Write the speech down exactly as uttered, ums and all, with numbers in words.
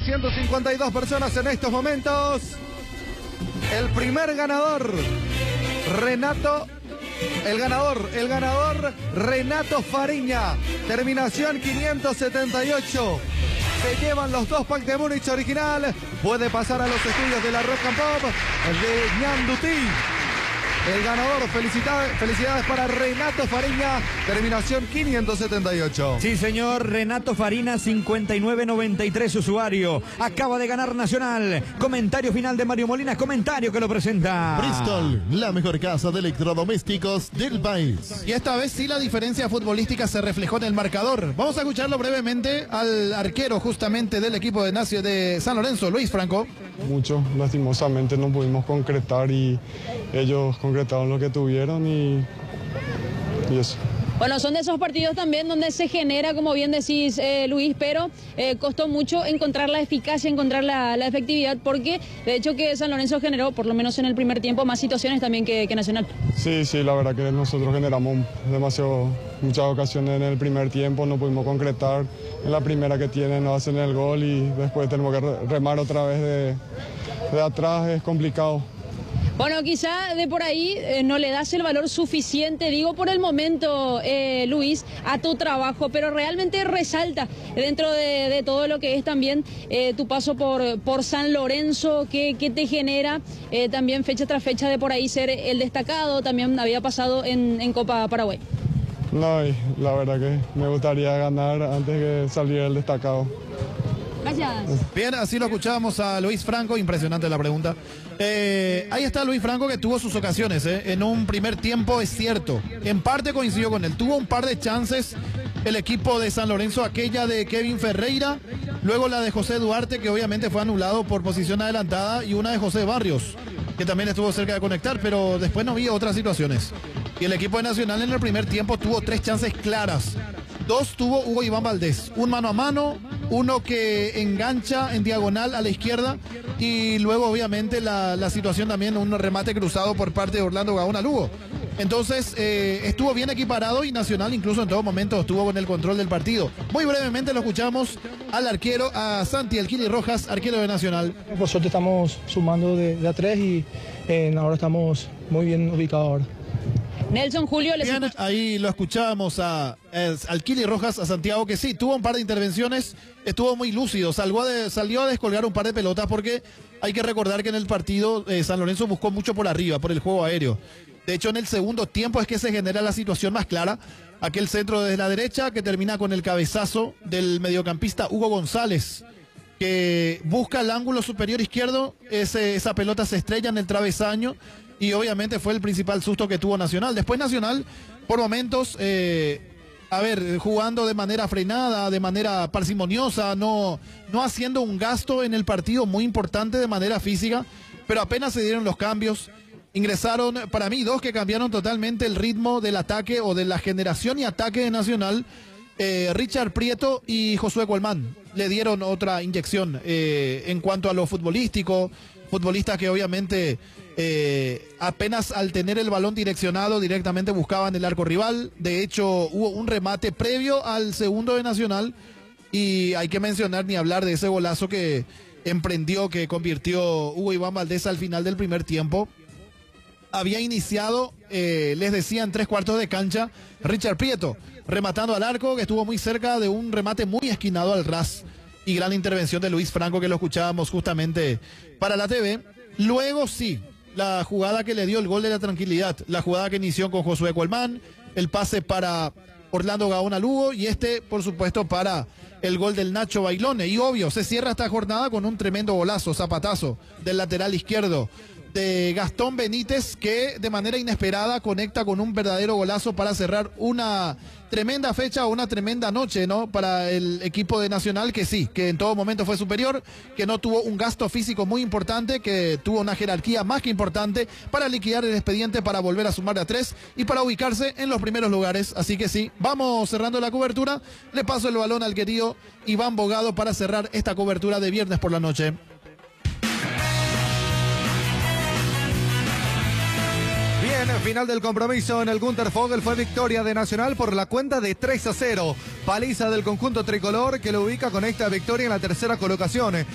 ciento cincuenta y dos personas en estos momentos. El primer ganador, Renato, el ganador, el ganador, Renato Fariña, terminación quinientos setenta y ocho. Se llevan los dos packs de Múnich original. Puede pasar a los estudios de la Rock and Pop de Ñandutí. El ganador, felicidades, felicidades para Renato Fariña, terminación quinientos setenta y ocho. Sí, señor, Renato Farina, cincuenta y nueve noventa y tres usuario. Acaba de ganar Nacional. Comentario final de Mario Molina, comentario que lo presenta Bristol, la mejor casa de electrodomésticos del país. Y esta vez sí la diferencia futbolística se reflejó en el marcador. Vamos a escucharlo brevemente al arquero justamente del equipo de Nacio de San Lorenzo, Luis Franco. Mucho, lastimosamente no pudimos concretar y ellos concretaron lo que tuvieron y, y eso. Bueno, son de esos partidos también donde se genera, como bien decís, eh, Luis, pero eh, costó mucho encontrar la eficacia, encontrar la, la efectividad, porque de hecho que San Lorenzo generó, por lo menos en el primer tiempo, más situaciones también que, que Nacional. Sí, sí, la verdad que nosotros generamos demasiado, muchas ocasiones en el primer tiempo, no pudimos concretar. En la primera que tienen nos hacen el gol y después tenemos que remar otra vez de, de atrás, es complicado. Bueno, quizá de por ahí eh, no le das el valor suficiente, digo por el momento, eh, Luis, a tu trabajo, pero realmente resalta dentro de, de todo lo que es también eh, tu paso por, por San Lorenzo, que, que te genera eh, también fecha tras fecha de por ahí ser el destacado, también había pasado en, en Copa Paraguay. No, y la verdad que me gustaría ganar antes que saliera el destacado. Gracias. Bien, así lo escuchábamos a Luis Franco, impresionante la pregunta. Eh, ahí está Luis Franco, que tuvo sus ocasiones, ¿eh? En un primer tiempo, es cierto, en parte coincidió con él, tuvo un par de chances el equipo de San Lorenzo, aquella de Kevin Ferreira, luego la de José Duarte, que obviamente fue anulado por posición adelantada, y una de José Barrios, que también estuvo cerca de conectar, pero después no había otras situaciones. Y el equipo de Nacional en el primer tiempo tuvo tres chances claras. Dos tuvo Hugo Iván Valdés, un mano a mano, uno que engancha en diagonal a la izquierda y luego obviamente la, la situación también, un remate cruzado por parte de Orlando Gaona Lugo. Entonces eh, estuvo bien equiparado y Nacional incluso en todo momento estuvo con el control del partido. Muy brevemente lo escuchamos al arquero, a Santi Alquili Rojas, arquero de Nacional. Por suerte estamos sumando de, de a tres y eh, ahora estamos muy bien ubicados ahora. Nelson Julio. Les Bien, ahí lo escuchábamos a, a Alquili Rojas, a Santiago, que sí, tuvo un par de intervenciones, estuvo muy lúcido, salió a, de, salió a descolgar un par de pelotas porque hay que recordar que en el partido eh, San Lorenzo buscó mucho por arriba, por el juego aéreo. De hecho, en el segundo tiempo es que se genera la situación más clara. Aquel centro desde la derecha que termina con el cabezazo del mediocampista Hugo González, que busca el ángulo superior izquierdo, ese, esa pelota se estrella en el travesaño y obviamente fue el principal susto que tuvo Nacional. Después Nacional, por momentos, eh, a ver, jugando de manera frenada, de manera parsimoniosa, no, no haciendo un gasto en el partido muy importante de manera física, pero apenas se dieron los cambios. Ingresaron, para mí, dos que cambiaron totalmente el ritmo del ataque o de la generación y ataque de Nacional. Eh, Richard Prieto y Josué Colmán le dieron otra inyección eh, en cuanto a lo futbolístico. Futbolistas que obviamente eh, apenas al tener el balón direccionado directamente buscaban el arco rival. De hecho hubo un remate previo al segundo de Nacional y hay que mencionar ni hablar de ese golazo que emprendió, que convirtió Hugo Iván Valdés al final del primer tiempo. Había iniciado, eh, les decía, en tres cuartos de cancha Richard Prieto rematando al arco, que estuvo muy cerca de un remate muy esquinado al ras. Y gran intervención de Luis Franco, que lo escuchábamos justamente para la T V. Luego sí, la jugada que le dio el gol de la tranquilidad, la jugada que inició con Josué Colmán, el pase para Orlando Gaona Lugo y este, por supuesto, para el gol del Nacho Bailone. Y obvio, se cierra esta jornada con un tremendo golazo, zapatazo del lateral izquierdo de Gastón Benítez, que de manera inesperada conecta con un verdadero golazo para cerrar una tremenda fecha o una tremenda noche, ¿no? Para el equipo de Nacional, que sí, que en todo momento fue superior, que no tuvo un gasto físico muy importante, que tuvo una jerarquía más que importante para liquidar el expediente, para volver a sumar de a tres y para ubicarse en los primeros lugares. Así que sí, vamos cerrando la cobertura. Le paso el balón al querido Iván Bogado para cerrar esta cobertura de viernes por la noche. Bien, final del compromiso en el Gunter Fogel fue victoria de Nacional por la cuenta de tres a cero. Paliza del conjunto tricolor que lo ubica con esta victoria en la tercera colocación.